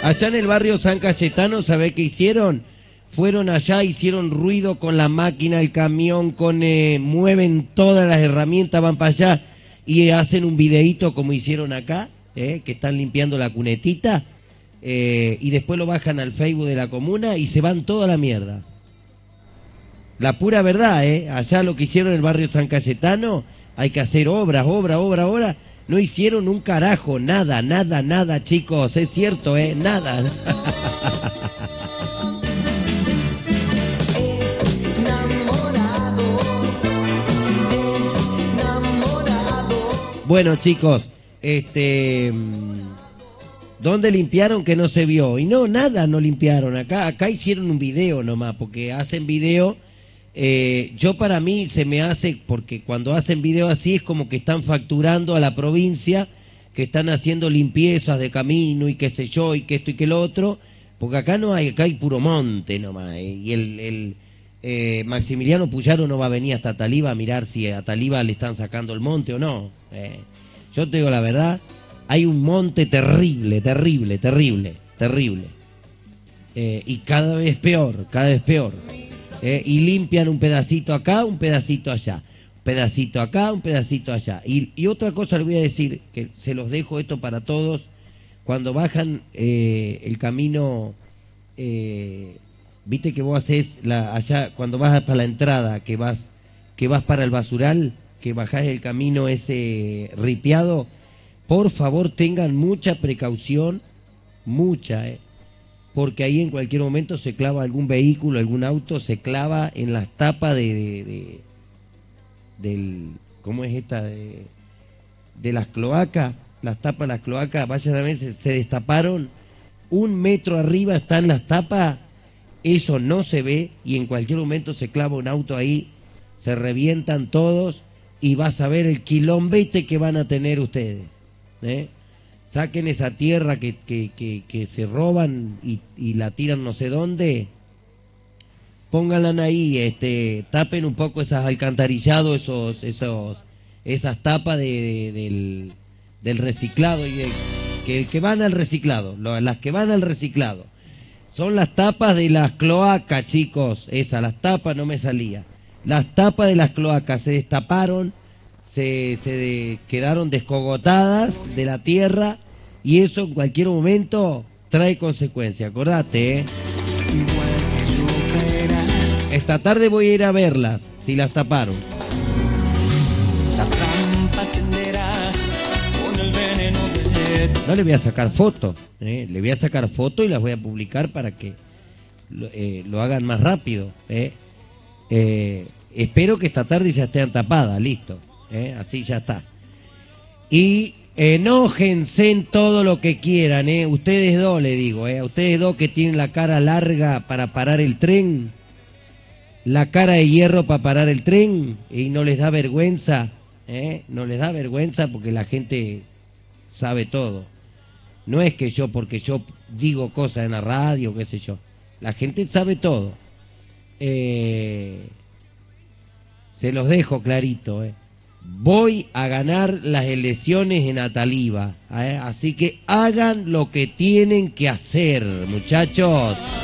Allá en el barrio San Cayetano, ¿sabés qué hicieron? Fueron allá, hicieron ruido con la máquina, el camión, mueven todas las herramientas, van para allá y hacen un videíto como hicieron acá, que están limpiando la cunetita, y después lo bajan al Facebook de la comuna y se van toda la mierda. La pura verdad, allá lo que hicieron en el barrio San Cayetano, hay que hacer obra. No hicieron un carajo, nada, chicos, es cierto, nada. Bueno, chicos, ¿dónde limpiaron que no se vio? Y no, nada no limpiaron. Acá hicieron un video nomás, porque hacen video. Yo para mí se me hace, porque cuando hacen video así es como que están facturando a la provincia, que están haciendo limpiezas de camino y qué sé yo, y que esto y que lo otro, porque acá no hay, acá hay puro monte nomás. Y el Maximiliano Puyaro no va a venir hasta Taliba a mirar si a Taliba le están sacando el monte o no. Yo te digo la verdad, hay un monte terrible. Y cada vez peor. Y limpian un pedacito acá, un pedacito allá. Un pedacito acá, un pedacito allá. Y otra cosa les voy a decir, que se los dejo esto para todos. Cuando bajan el camino, viste que vos haces allá, cuando vas para la entrada, que vas para el basural, que bajás el camino ese ripiado, por favor tengan mucha precaución, porque ahí en cualquier momento se clava algún vehículo, algún auto, se clava en las tapas del ¿cómo es esta? De las cloacas, las tapas de las cloacas, vayan a ver, se destaparon, 1 metro arriba están las tapas, eso no se ve, y en cualquier momento se clava un auto ahí, se revientan todos, y vas a ver el quilombete que van a tener ustedes, Saquen esa tierra que se roban y la tiran no sé dónde, pónganla ahí, tapen un poco esas alcantarillados, esas tapas del reciclado, y que van al reciclado, las que van al reciclado. Son las tapas de las cloacas, chicos, las tapas no me salía. Las tapas de las cloacas se destaparon, se quedaron descogotadas de la tierra, y eso en cualquier momento trae consecuencias, acordate, Esta tarde voy a ir a verlas, si las taparon. No le voy a sacar fotos, le voy a sacar fotos y las voy a publicar para que lo hagan más rápido. Espero que esta tarde ya estén tapadas, listo. Así ya está. Y enójense en todo lo que quieran, ustedes dos, le digo, a ustedes dos que tienen la cara larga para parar el tren, la cara de hierro para parar el tren, y no les da vergüenza, no les da vergüenza porque la gente sabe todo. No es que porque yo digo cosas en la radio, qué sé yo, la gente sabe todo. Se los dejo clarito, Voy a ganar las elecciones en Ataliba, así que hagan lo que tienen que hacer, muchachos.